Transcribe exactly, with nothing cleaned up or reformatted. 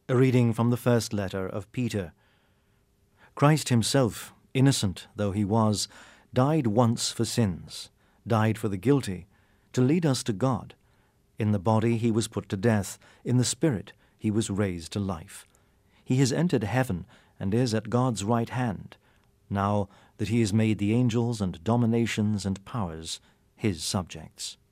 A reading from the first letter of Peter. Christ himself, innocent though he was, died once for sins, died for the guilty, to lead us to God. In the body he was put to death, in the spirit he was raised to life. He has entered heaven and is at God's right hand, now that he has made the angels and dominations and powers his subjects.